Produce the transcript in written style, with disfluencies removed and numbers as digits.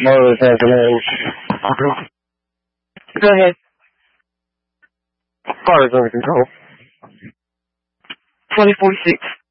Motors has delay. Go ahead. Car is under control. 2046.